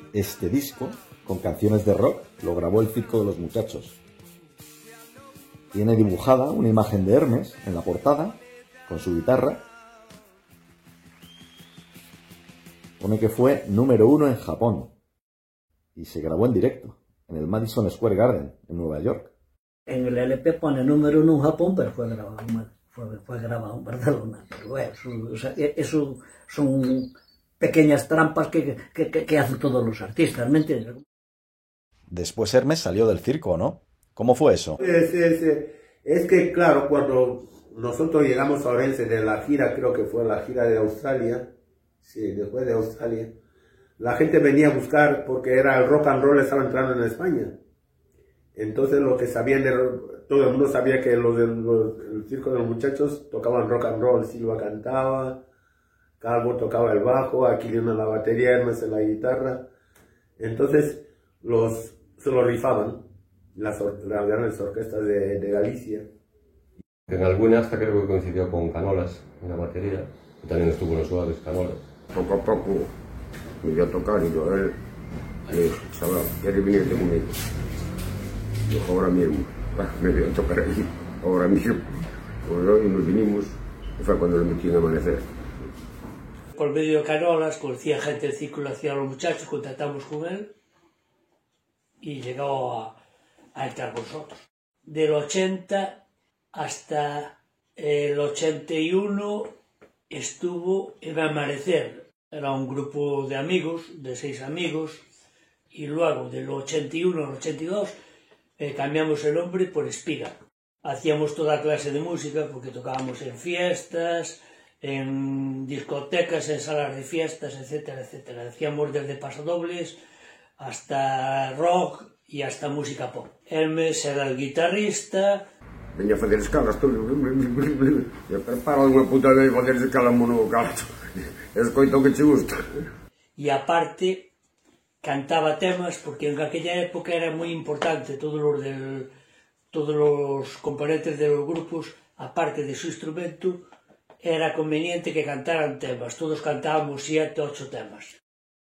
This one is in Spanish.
Este disco, con canciones de rock, lo grabó el Circo de los Muchachos. Tiene dibujada una imagen de Hermes en la portada, con su guitarra. Pone que fue número 1 en Japón y se grabó en directo, en el Madison Square Garden, en Nueva York. En el LP pone número 1 en Japón, pero fue grabado en Barcelona. Pero eso son pequeñas trampas que hacen todos los artistas, ¿me entiendes? Después Hermes salió del circo, ¿no? ¿Cómo fue eso? Es que, claro, cuando nosotros llegamos a Orense de la gira, creo que fue la gira de Australia, sí, después de Australia, la gente venía a buscar, porque era el rock and roll, estaba entrando en España. Entonces lo que sabían, todo el mundo sabía que el Circo de los Muchachos tocaban rock and roll. Silva cantaba, Calvo tocaba el bajo, Aquilino en la batería, Hermes en la guitarra. Entonces se lo rifaban las grandes orquestas de Galicia. En alguna hasta creo que coincidió con Canolas en la batería, y también estuvo en los Suaves Canolas. Poco a poco me iba a tocar y yo a él le dije, chaval, ¿quieres venirte conmigo? Yo, ahora mismo, me voy a tocar ahí, ahora mismo. Pues hoy nos vinimos, y fue cuando le metí en Amanecer. Por medio de Canolas, conocía gente del círculo, hacía los muchachos, contactamos con él y llegó a entrar con nosotros. Del 80 hasta el 81 estuvo en Amanecer. Era un grupo de amigos, de 6 amigos, y luego del 81 al 82 cambiamos el nombre por Espiga. Hacíamos toda clase de música porque tocábamos en fiestas, en discotecas, en salas de fiestas, etcétera, etcétera. Hacíamos desde pasodobles hasta rock y hasta música pop. Hermes era el guitarrista. Venía a fazer escalas todo. E prepara unha puta vez fazer escalas monocalato. Escoita o que te gusta. Y aparte cantaba temas, porque en aquella época era muy importante todos los componentes de los grupos, aparte de su instrumento, era conveniente que cantaran temas. Todos cantábamos 7, 8 temas.